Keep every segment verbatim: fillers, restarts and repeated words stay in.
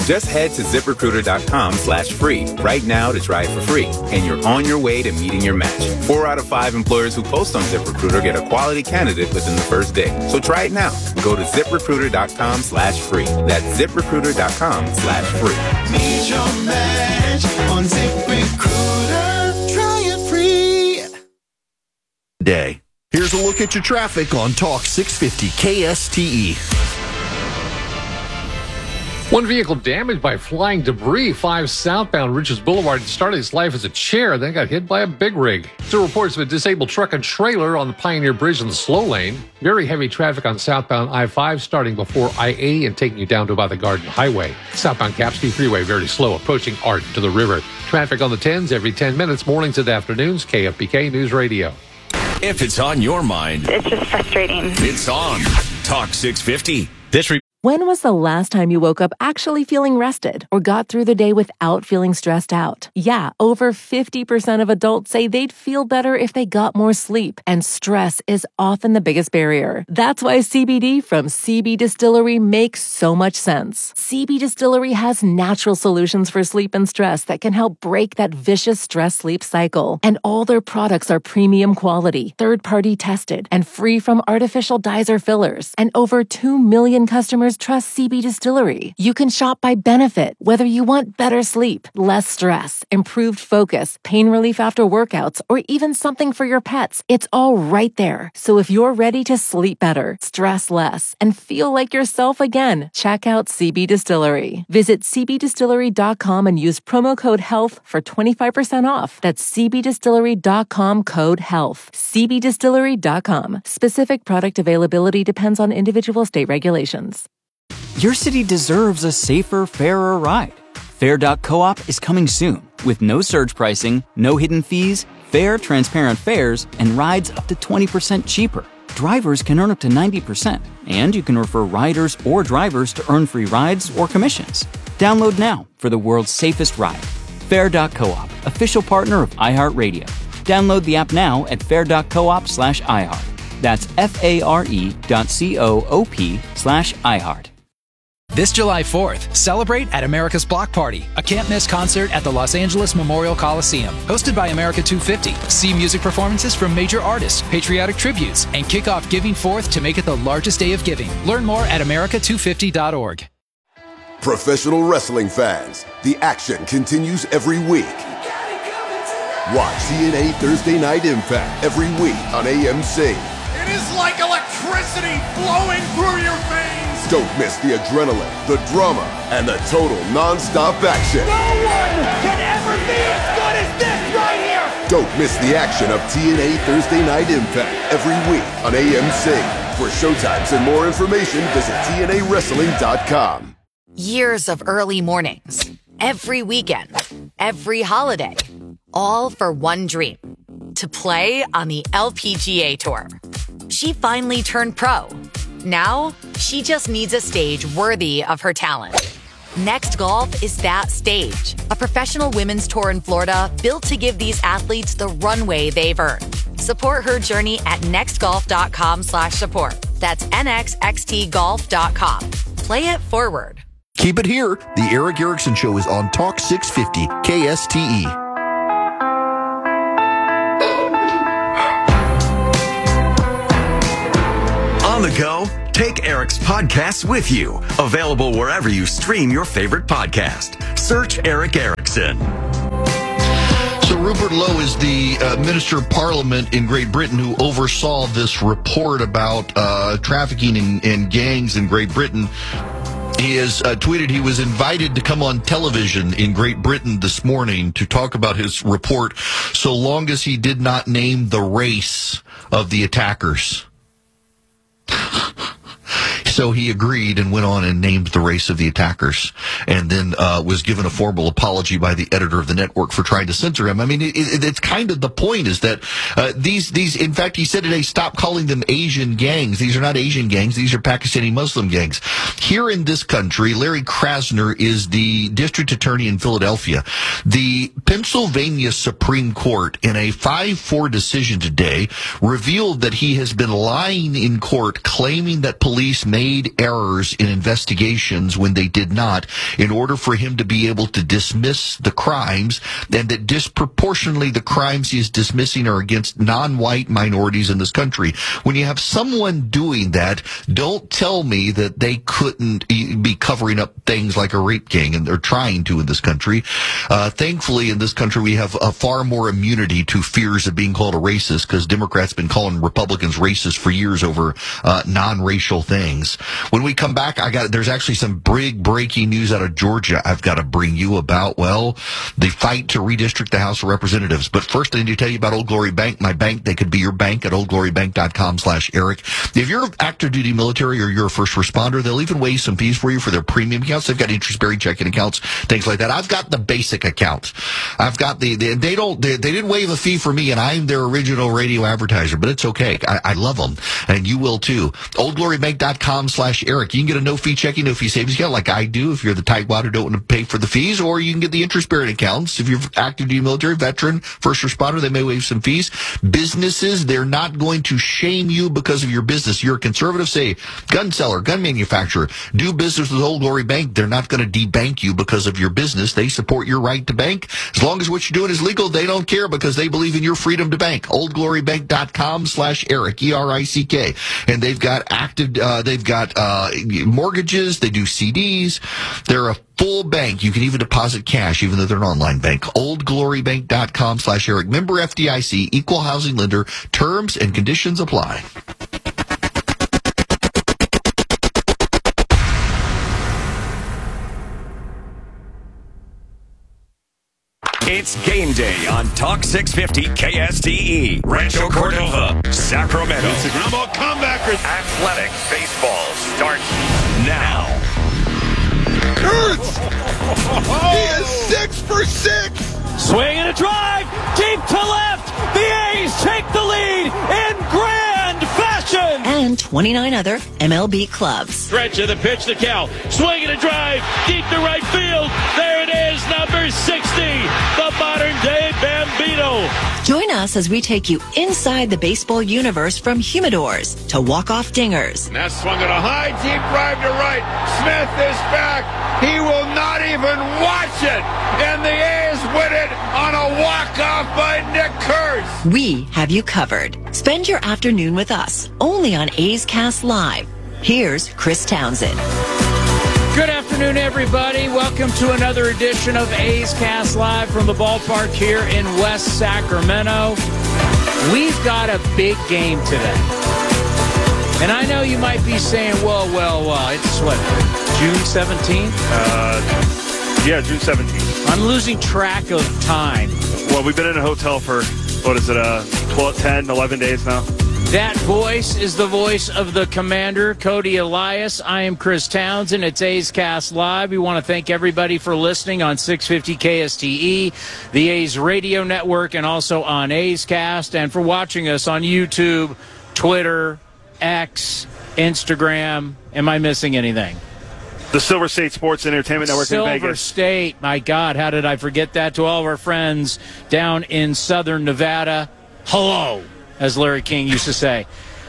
Just head to ZipRecruiter.com slash free right now to try it for free, and you're on your way to meeting your match. Four out of five employers who post on ZipRecruiter get a quality candidate within the first day. So try it now. Go to ZipRecruiter.com slash free. That's ZipRecruiter.com slash free. Meet your match on ZipRecruiter. Try it free. Day. Here's a look at your traffic on Talk six fifty K S T E. One vehicle damaged by flying debris, five southbound Richards Boulevard, started its life as a chair, then got hit by a big rig. Two reports of a disabled truck and trailer on the Pioneer Bridge in the slow lane. Very heavy traffic on southbound I five starting before I eighty and taking you down to about the Garden Highway. Southbound Capsky Freeway very slow, approaching Art to the river. Traffic on the tens every ten minutes, mornings and afternoons, K F B K News Radio. If it's on your mind, it's just frustrating. It's on Talk six fifty. This re- When was the last time you woke up actually feeling rested or got through the day without feeling stressed out? Yeah, over fifty percent of adults say they'd feel better if they got more sleep, and stress is often the biggest barrier. That's why C B D from C B Distillery makes so much sense. C B Distillery has natural solutions for sleep and stress that can help break that vicious stress-sleep cycle. And all their products are premium quality, third-party tested, and free from artificial dyes or fillers. And over two million customers trust C B Distillery. You can shop by benefit, whether you want better sleep, less stress, improved focus, pain relief after workouts, or even something for your pets. It's all right there. So if you're ready to sleep better, stress less, and feel like yourself again, check out C B Distillery. Visit C B distillery dot com and use promo code HEALTH for twenty-five percent off. That's C B distillery dot com code HEALTH. C B distillery dot com. Specific product availability depends on individual state regulations. Your city deserves a safer, fairer ride. Fair dot coop is coming soon with no surge pricing, no hidden fees, fair, transparent fares, and rides up to twenty percent cheaper. Drivers can earn up to ninety percent, and you can refer riders or drivers to earn free rides or commissions. Download now for the world's safest ride. Fair dot coop, official partner of iHeartRadio. Download the app now at fair dot coop slash iHeart. That's F-A-R-E dot C-O-O-P slash iHeart. This July fourth, celebrate at America's Block Party, a can't-miss concert at the Los Angeles Memorial Coliseum. Hosted by America two fifty. See music performances from major artists, patriotic tributes, and kick off Giving Forth to make it the largest day of giving. Learn more at America two fifty dot org. Professional wrestling fans, the action continues every week. Watch T N A Thursday Night Impact every week on A M C. It is like electricity flowing through your veins. Don't miss the adrenaline, the drama, and the total non-stop action. No one can ever be as good as this right here. Don't miss the action of T N A Thursday Night Impact every week on A M C. For showtimes and more information, visit T N A wrestling dot com. Years of early mornings, every weekend, every holiday, all for one dream, to play on the L P G A Tour. She finally turned pro. Now, she just needs a stage worthy of her talent. Next Golf is that stage, a professional women's tour in Florida built to give these athletes the runway they've earned. Support her journey at nextgolf.com slash support. That's N X X T golf dot com. Play it forward. Keep it here. The Eric Erickson Show is on Talk six fifty K S T E. On the go, take Eric's podcasts with you. Available wherever you stream your favorite podcast. Search Eric Erickson. So Rupert Lowe is the uh, Minister of Parliament in Great Britain who oversaw this report about uh, trafficking in, in gangs in Great Britain. He has uh, tweeted he was invited to come on television in Great Britain this morning to talk about his report, so long as he did not name the race of the attackers. So he agreed and went on and named the race of the attackers, and then uh, was given a formal apology by the editor of the network for trying to censor him. I mean, it, it, it's kind of the point is that uh, these, these, in fact, he said today, stop calling them Asian gangs. These are not Asian gangs. These are Pakistani Muslim gangs. Here in this country, Larry Krasner is the district attorney in Philadelphia. The Pennsylvania Supreme Court, in a five four decision today, revealed that he has been lying in court, claiming that police may made errors in investigations when they did not, in order for him to be able to dismiss the crimes, and that disproportionately the crimes he is dismissing are against non-white minorities in this country. When you have someone doing that, don't tell me that they couldn't be covering up things like a rape gang, and they're trying to in this country. Uh, thankfully, in this country, we have a far more immunity to fears of being called a racist, because Democrats have been calling Republicans racist for years over uh, non-racial things. When we come back, I got there's actually some big breaking news out of Georgia I've got to bring you about, well, the fight to redistrict the House of Representatives. But first, I need to tell you about Old Glory Bank. My bank, they could be your bank at oldglorybank.com slash Eric. If you're active duty military or you're a first responder, they'll even waive some fees for you for their premium accounts. They've got interest-bearing checking accounts, things like that. I've got the basic account. I've got the, the they don't, they, they didn't waive a fee for me, and I'm their original radio advertiser, but it's okay. I, I love them, and you will too. oldglorybank.com slash Eric. You can get a no-fee checking, no-fee savings account like I do if you're the tightwad who don't want to pay for the fees, or you can get the interest-bearing accounts. If you're active duty military, veteran, first responder, they may waive some fees. Businesses, they're not going to shame you because of your business. You're a conservative, say, gun seller, gun manufacturer. Do business with Old Glory Bank. They're not going to debank you because of your business. They support your right to bank. As long as what you're doing is legal, they don't care because they believe in your freedom to bank. oldglorybank.com slash Eric, E R I C K. And they've got active, uh, they've got, uh, mortgages. They do C Ds. They're a full bank. You can even deposit cash, even though they're an online bank. oldglorybank.com slash Eric. Member F D I C, equal housing lender. Terms and conditions apply. It's game day on Talk six fifty K S T E. Rancho Cordova, Sacramento. Instagram comebackers. Athletic baseball starts now. Hurts! He is six for six! Swing and a drive, deep to left. The A's take the lead in grand fashion. And twenty-nine other M L B clubs. Stretch of the pitch to Cal. Swing and a drive, deep to right field. There it is, number sixty, the modern-day Bambino. Join us as we take you inside the baseball universe, from humidors to walk-off dingers. And that swung at a high, deep drive to right. Smith is back. He will not even watch it. And the A's win it on a walk-off by Nick Kurtz. We have you covered. Spend your afternoon with us, only on A's Cast Live. Here's Chris Townsend. Good afternoon, everybody. Welcome to another edition of A's Cast Live from the ballpark here in West Sacramento. We've got a big game today. And I know you might be saying, well, well, well, it's what, June seventeenth? Uh, yeah, June seventeenth. I'm losing track of time. Well, we've been in a hotel for, what is it, uh, twelve, ten, eleven days now. That voice is the voice of the commander, Cody Elias. I am Chris Townsend. It's A's Cast Live. We want to thank everybody for listening on six fifty K S T E, the A's radio network, and also on A's Cast, and for watching us on YouTube, Twitter, X, Instagram. Am I missing anything? The Silver State Sports and Entertainment Network Silver in Vegas. Silver State. My God, how did I forget that? To all of our friends down in southern Nevada, hello, as Larry King used to say.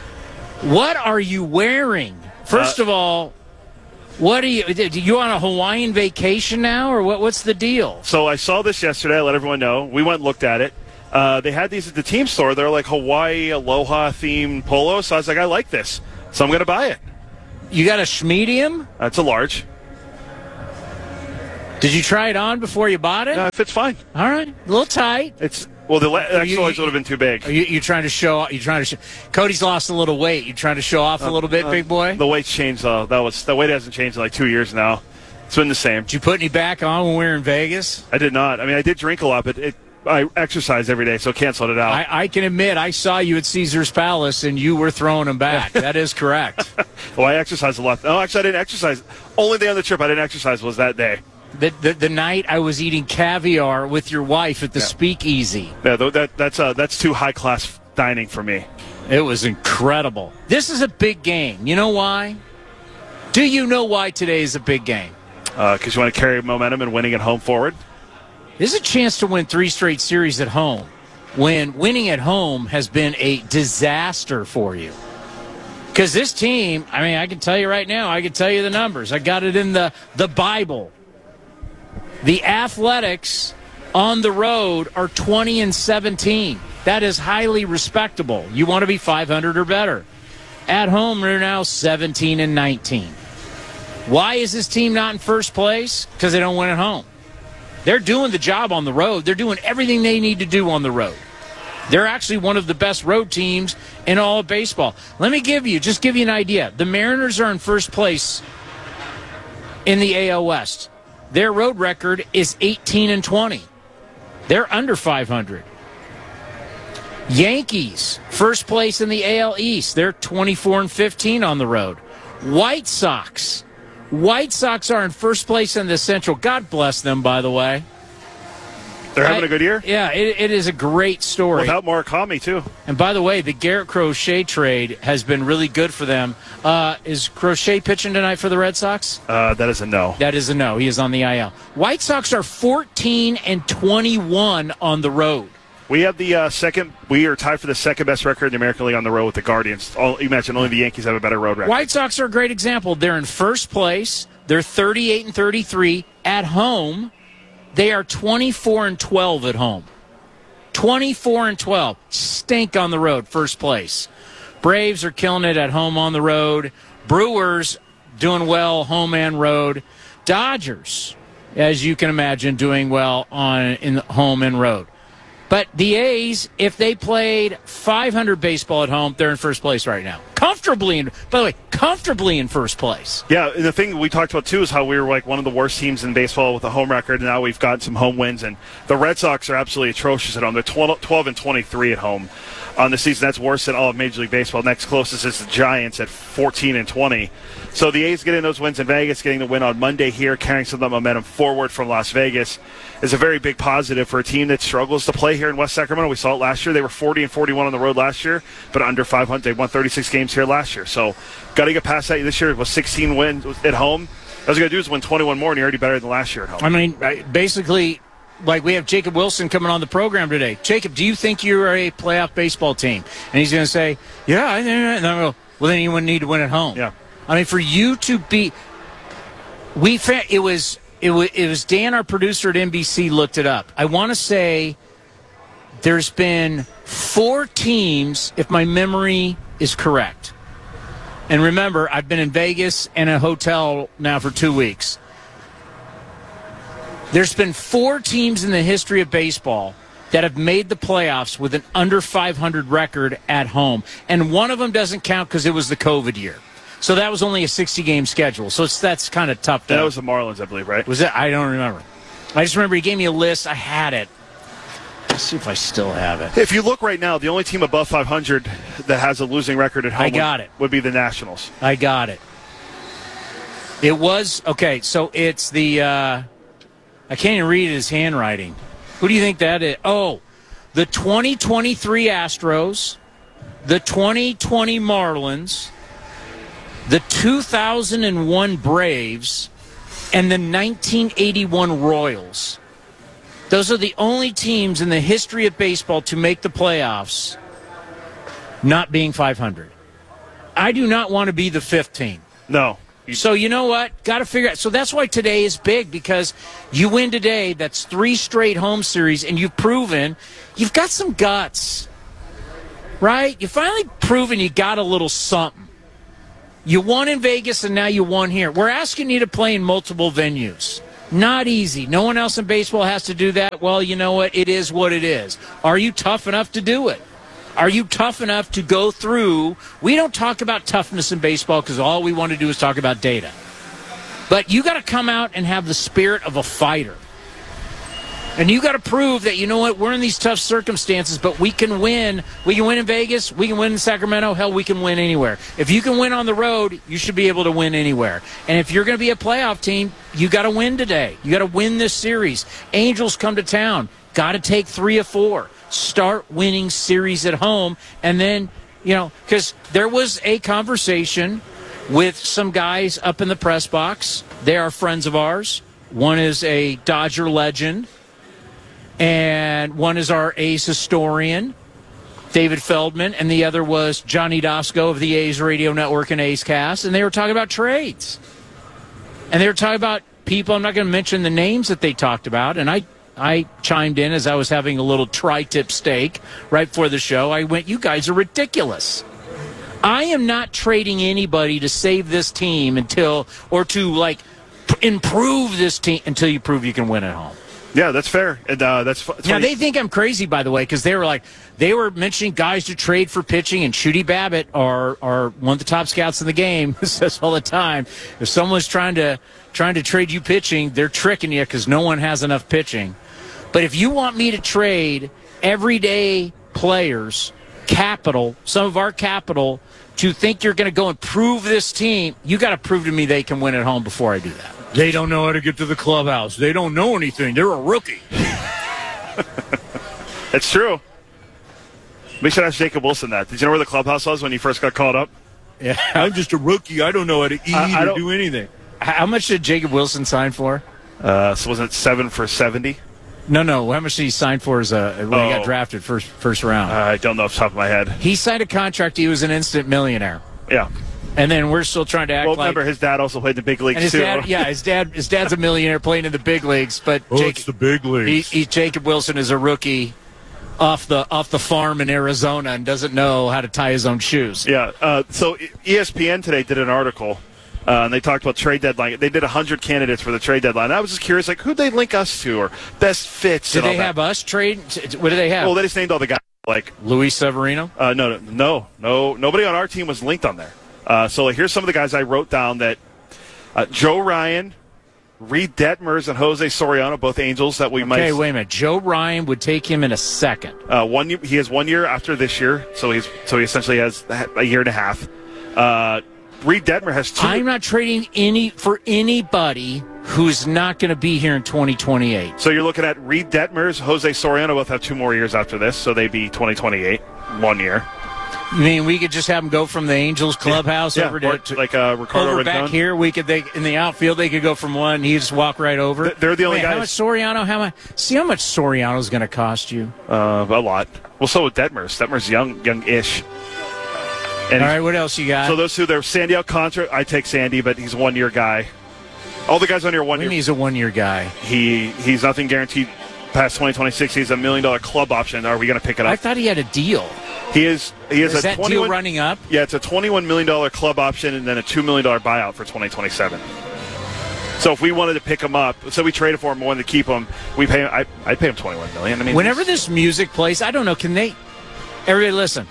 What are you wearing? First uh, of all, what are you? Are you on a Hawaiian vacation now, or what? What's the deal? So I saw this yesterday. I let everyone know. We went and looked at it. Uh, they had these at the team store. They're like Hawaii Aloha themed polos. So I was like, I like this, so I'm going to buy it. You got a medium? That's a large. Did you try it on before you bought it? No, it fits fine. All right, a little tight. It's well, the extra large would have been too big. Are you, you trying to show? You trying to? Show, Cody's lost a little weight. You trying to show off uh, a little bit, uh, big boy? The weight's changed though. That was the weight hasn't changed in like two years now. It's been the same. Did you put any back on when we were in Vegas? I did not. I mean, I did drink a lot, but it. I exercise every day, so canceled it out. I, I can admit, I saw you at Caesar's Palace, and you were throwing them back. That is correct. Well, I exercise a lot. No, actually, I didn't exercise. Only day on the trip I didn't exercise was that day. The, the, the night I was eating caviar with your wife at the yeah. Speakeasy. Yeah, that, that's, uh, that's too high-class dining for me. It was incredible. This is a big game. You know why? Do you know why today is a big game? Because uh, you want to carry momentum and winning at home forward? This is a chance to win three straight series at home, when winning at home has been a disaster for you. Because this team, I mean, I can tell you right now, I can tell you the numbers. I got it in the, the Bible. The Athletics on the road are twenty and seventeen. That is highly respectable. You want to be five hundred or better. At home, they're now seventeen and nineteen. Why is this team not in first place? Because they don't win at home. They're doing the job on the road. They're doing everything they need to do on the road. They're actually one of the best road teams in all of baseball. Let me give you, just give you an idea. The Mariners are in first place in the A L West. Their road record is eighteen and twenty. They're under five hundred. Yankees, first place in the A L East. They're twenty-four and fifteen on the road. White Sox. White Sox are in first place in the Central. God bless them, by the way. They're having I, a good year? Yeah, it, it is a great story. Without Murakami, too. And by the way, the Garrett Crochet trade has been really good for them. Uh, is Crochet pitching tonight for the Red Sox? Uh, that is a no. That is a no. He is on the I L. White Sox are fourteen and twenty-one on the road. We have the uh, second. We are tied for the second best record in the American League on the road with the Guardians. All, you mentioned only the Yankees have a better road record. White Sox are a great example. They're in first place. They're thirty-eight and thirty-three at home. They are twenty-four and twelve at home. twenty-four and twelve. Stink on the road, first place. Braves are killing it at home on the road. Brewers doing well home and road. Dodgers, as you can imagine, doing well on in home and road. But the A's, if they played five hundred baseball at home, they're in first place right now. Comfortably, in, by the way, comfortably in first place. Yeah, and the thing we talked about, too, is how we were like one of the worst teams in baseball with a home record, and now we've got some home wins. And the Red Sox are absolutely atrocious at home. They're twelve and twenty-three at home on the season. That's worse than all of Major League Baseball. Next closest is the Giants at fourteen and twenty. So the A's getting those wins in Vegas, getting the win on Monday here, carrying some of the momentum forward from Las Vegas is a very big positive for a team that struggles to play here in West Sacramento. We saw it last year. They were forty and forty-one on the road last year, but under five hundred. They won thirty-six games here last year. So got to get past that. This year was sixteen wins at home. All you got to do is win twenty-one more, and you're already better than last year at home. I mean, basically, like we have Jacob Wilson coming on the program today. Jacob, do you think you're a playoff baseball team? And he's going to say, yeah, I think. And I go, well, then you wouldn't need to win at home. Yeah. I mean, for you to be, we it was it was it was Dan, our producer at N B C, looked it up. I want to say there's been four teams, if my memory is correct. And remember, I've been in Vegas and a hotel now for two weeks. There's been four teams in the history of baseball that have made the playoffs with an under five hundred record at home. And one of them doesn't count because it was the COVID year. So that was only a sixty-game schedule. So it's, that's kind of tough. To, that was the Marlins, I believe, right? Was it? I don't remember. I just remember he gave me a list. I had it. Let's see if I still have it. If you look right now, the only team above five hundred that has a losing record at home I got would, it. would be the Nationals. I got it. It was, okay, so it's the, uh, I can't even read his handwriting. Who do you think that is? Oh, the twenty twenty-three Astros, the twenty twenty Marlins, the two thousand one Braves, and the nineteen eighty-one Royals. Those are the only teams in the history of baseball to make the playoffs not being five hundred. I do not want to be the fifth team. No. So you know what? Got to figure out. So that's why today is big, because you win today. That's three straight home series, and you've proven you've got some guts, right? You've finally proven you got a little something. You won in Vegas, and now you won here. We're asking you to play in multiple venues. Not easy. No one else in baseball has to do that. Well, you know what? It is what it is. Are you tough enough to do it? Are you tough enough to go through? We don't talk about toughness in baseball because all we want to do is talk about data. But you got to come out and have the spirit of a fighter. And you got to prove that, you know what, we're in these tough circumstances, but we can win. We can win in Vegas. We can win in Sacramento. Hell, we can win anywhere. If you can win on the road, you should be able to win anywhere. And if you're going to be a playoff team, you got to win today. You got to win this series. Angels come to town. Got to take three or four. Start winning series at home. And then, you know, because there was a conversation with some guys up in the press box. They are friends of ours. One is a Dodger legend, and one is our A's historian. David Feldman, and the other was Johnny Dosco of the A's Radio Network and A's Cast, and they were talking about trades. And they were talking about people, I'm not going to mention the names that they talked about, and I I chimed in as I was having a little tri-tip steak right before the show. I went, you guys are ridiculous. I am not trading anybody to save this team until, or to, like, improve this team until you prove you can win at home. Yeah, that's fair. And uh, that's, that's now funny. they think I'm crazy, by the way, because they were like they were mentioning guys to trade for pitching, and Shooty Babbitt, are are one of the top scouts in the game, says all the time, if someone's trying to trying to trade you pitching, they're tricking you because no one has enough pitching. But if you want me to trade everyday players, capital, some of our capital, to think you're going to go and prove this team, you got to prove to me they can win at home before I do that. They don't know how to get to the clubhouse. They don't know anything. They're a rookie. It's true. We should ask Jacob Wilson that. Did you know where the clubhouse was when you first got called up? Yeah, I'm just a rookie. I don't know how to eat I, I or do anything. How much did Jacob Wilson sign for? Uh, so wasn't it seven for seventy? No, no. How much did he sign for as a, when oh. he got drafted first first round? Uh, I don't know off the top of my head. He signed a contract. He was an instant millionaire. Yeah. And then we're still trying to act well, like. Remember, his dad also played in the big leagues and his too. Dad, yeah, his dad, his dad's a millionaire playing in the big leagues, but oh, Jake, it's the big leagues. He, he, Jacob Wilson is a rookie off the off the farm in Arizona and doesn't know how to tie his own shoes. Yeah. Uh, so E S P N today did an article, uh, and they talked about trade deadline. They did a hundred candidates for the trade deadline. I was just curious, like, who'd they link us to or best fits? Did and all they that. have us trade? What did they have? Well, they just named all the guys, like Luis Severino. Uh, no, no, no, no. Nobody on our team was linked on there. Uh, so like, here's some of the guys I wrote down that uh, Joe Ryan, Reed Detmers, and Jose Soriano, both Angels that we okay, might. Okay, wait a minute. Joe Ryan would take him in a second. Uh, one, he has one year after this year, so he's so he essentially has a year and a half. Uh, Reed Detmer has two. I'm not trading any for anybody who's not going to be here in twenty twenty-eight. So you're looking at Reed Detmers, Jose Soriano both have two more years after this, so they'd be twenty twenty-eight, one year. You mean we could just have them go from the Angels clubhouse yeah. over Yeah, to, to like uh, Ricardo over Rincon. back here? We could they in the outfield they could go from one. He just walk right over. They're the only Wait, guys. How much Soriano? How much? See how much Soriano's going to cost you? Uh, a lot. Well, so with Detmers. Detmers young, young-ish. And all right, what else you got? So those two, they're Sandy Alcantara. I take Sandy, but he's a one-year guy. All the guys on here one what year. Do you mean he's a one-year guy. He he's nothing guaranteed past twenty twenty-six. He's a million-dollar club option. Are we going to pick it up? I thought he had a deal. He is. He is, is a that twenty-one deal running up? Yeah, it's a twenty-one million dollars club option and then a two million dollars buyout for twenty twenty-seven. So if we wanted to pick him up, so we traded for him, wanted to keep him, we pay. I I'd pay him twenty-one million dollars. I mean, whenever this music plays, I don't know. Can they? Everybody, listen.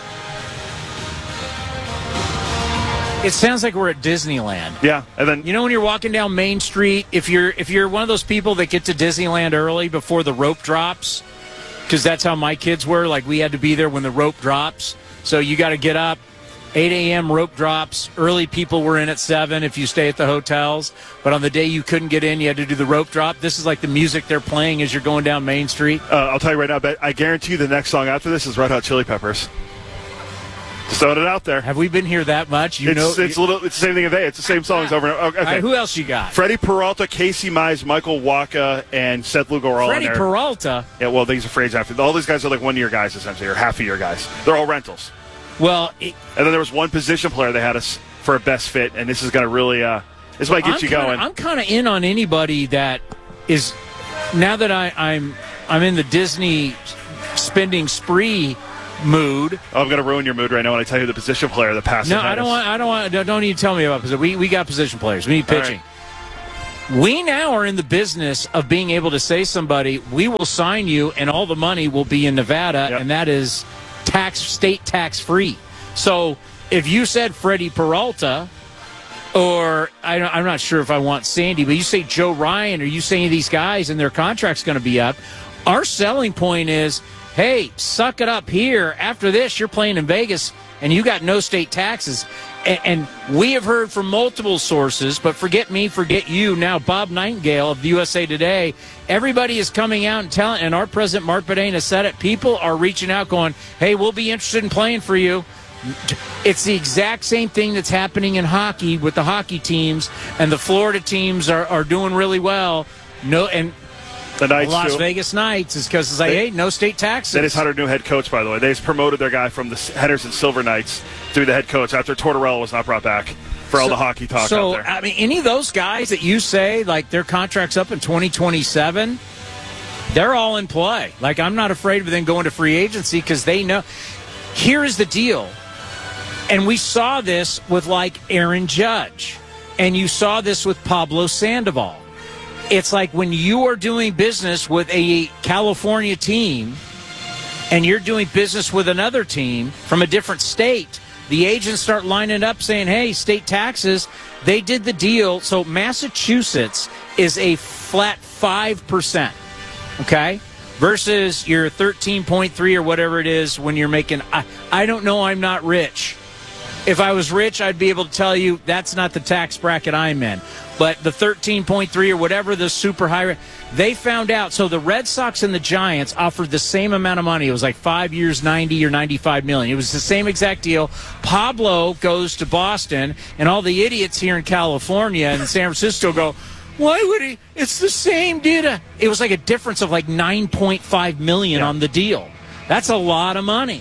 It sounds like we're at Disneyland. Yeah, and then you know when you're walking down Main Street, if you're if you're one of those people that get to Disneyland early before the rope drops, because that's how my kids were. Like we had to be there when the rope drops, so you got to get up. eight a.m. rope drops. Early people were in at seven if you stay at the hotels. But on the day you couldn't get in, you had to do the rope drop. This is like the music they're playing as you're going down Main Street. Uh, I'll tell you right now, but I guarantee you the next song after this is Red Hot Chili Peppers. Just throwing it out there. Have we been here that much? You it's, know, it's, a little, it's the same thing today. It's the same songs over and over. Okay. All right, who else you got? Freddie Peralta, Casey Mize, Michael Waka, and Seth Lugo are all Freddie in there. Peralta? Yeah, well, these are phrase after. All these guys are like one-year guys, essentially, or half-a-year guys. They're all rentals. Well, it, and then there was one position player they had us for a best fit, and this is going to really, uh, this might get I'm you kinda, going. I'm kind of in on anybody that is, now that I, I'm, I'm in the Disney spending spree mood. Oh, I'm going to ruin your mood right now when I tell you the position player that passed. No, I don't want. I don't want. Don't need to tell me about position. We we got position players. We need pitching. Right. We now are in the business of being able to say somebody, we will sign you, and all the money will be in Nevada, yep. and that is tax state tax free. So if you said Freddie Peralta, or I don't, I'm not sure if I want Sandy, but you say Joe Ryan, or you say any of these guys, and their contract's going to be up. Our selling point is, hey, suck it up here. After this, you're playing in Vegas, and you got no state taxes. And, and we have heard from multiple sources, but forget me, forget you. Now, Bob Nightingale of the U S A Today, everybody is coming out and telling, and our president, Mark Bedane, has said it. People are reaching out going, hey, we'll be interested in playing for you. It's the exact same thing that's happening in hockey with the hockey teams, and the Florida teams are, are doing really well. No, and The Knights, Las too. Vegas Knights is because they, hey, no state taxes. That is Hunter, new head coach, by the way. They just promoted their guy from the Henderson Silver Knights to be the head coach after Tortorella was not brought back for all so, the hockey talk so, out there. I mean, any of those guys that you say, like, their contract's up in twenty twenty-seven, they're all in play. Like, I'm not afraid of them going to free agency because they know. Here is the deal. And we saw this with, like, Aaron Judge. And you saw this with Pablo Sandoval. It's like when you are doing business with a California team and you're doing business with another team from a different state, the agents start lining up saying, hey, state taxes, they did the deal. So Massachusetts is a flat five percent, okay, versus your thirteen point three or whatever it is when you're making, I, I don't know, I'm not rich. If I was rich, I'd be able to tell you that's not the tax bracket I'm in. But the thirteen point three or whatever the super high, they found out. So the Red Sox and the Giants offered the same amount of money. It was like five years, ninety or ninety-five million. It was the same exact deal. Pablo goes to Boston, and all the idiots here in California and San Francisco go, why would he? It's the same data. It was like a difference of like nine point five million yeah. on the deal. That's a lot of money.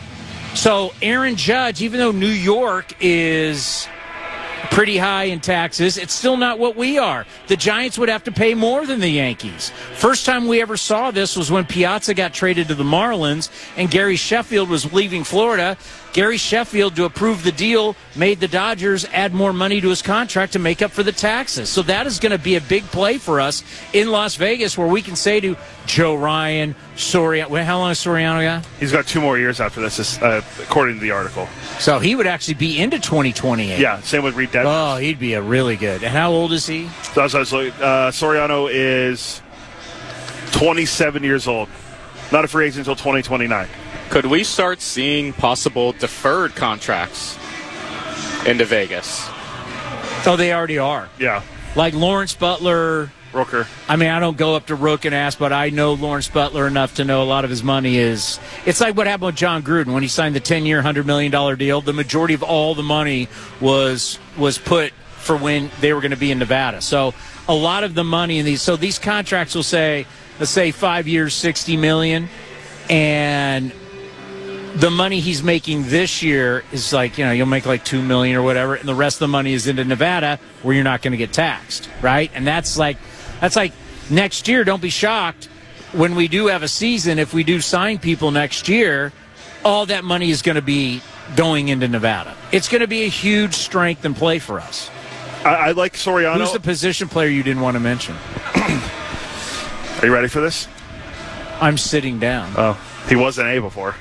So Aaron Judge, even though New York is pretty high in taxes, it's still not what we are. The Giants would have to pay more than the Yankees. First time we ever saw this was when Piazza got traded to the Marlins and Gary Sheffield was leaving Florida. Gary Sheffield, to approve the deal, made the Dodgers add more money to his contract to make up for the taxes. So that is going to be a big play for us in Las Vegas, where we can say to Joe Ryan, Soriano, how long has Soriano got? He's got two more years after this, uh, according to the article. So he would actually be into twenty twenty-eight. Yeah, same with Reed Detmers. Oh, he'd be a really good. And how old is he? So, so, so, uh, Soriano is twenty-seven years old. Not a free agent until twenty twenty-nine. Could we start seeing possible deferred contracts into Vegas? Oh, they already are. Yeah. Like Lawrence Butler. Rooker. I mean, I don't go up to Rook and ask, but I know Lawrence Butler enough to know a lot of his money is... It's like what happened with John Gruden when he signed the ten-year, one hundred million dollars deal. The majority of all the money was was put for when they were going to be in Nevada. So a lot of the money in these... So these contracts will say, let's say five years, sixty million dollars, and the money he's making this year is like, you know, you'll make like two million dollars or whatever, and the rest of the money is into Nevada where you're not going to get taxed, right? And that's like... That's like next year, don't be shocked when we do have a season, if we do sign people next year, all that money is going to be going into Nevada. It's going to be a huge strength and play for us. I, I like Soriano. Who's the position player you didn't want to mention? Are you ready for this? I'm sitting down. Oh, he was an A before.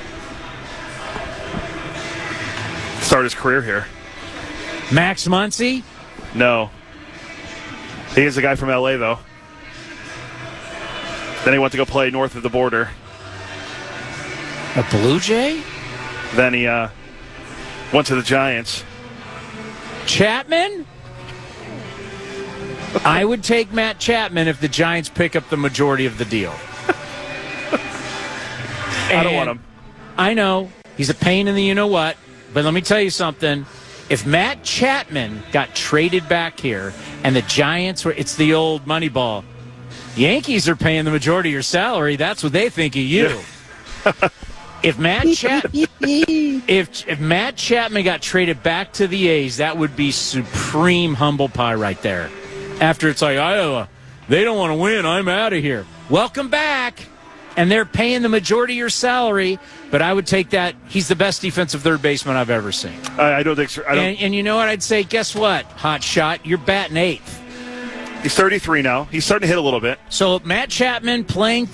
Started his career here. Max Muncy? No. He is a guy from L A, though. Then he went to go play north of the border. A Blue Jay? Then he uh, went to the Giants. Chapman? I would take Matt Chapman if the Giants pick up the majority of the deal. I don't want him. I know. He's a pain in the you-know-what. But let me tell you something. If Matt Chapman got traded back here and the Giants were, it's the old Moneyball. Yankees are paying the majority of your salary. That's what they think of you. Yeah. If Matt Chap- if if Matt Chapman got traded back to the A's, that would be supreme humble pie right there. After it's like, Iowa, they don't want to win. I'm out of here. Welcome back. And they're paying the majority of your salary, but I would take that. He's the best defensive third baseman I've ever seen. I, I don't think so. I don't. And, and you know what I'd say? Guess what, hot shot? You're batting eighth. He's thirty-three now. He's starting to hit a little bit. So Matt Chapman playing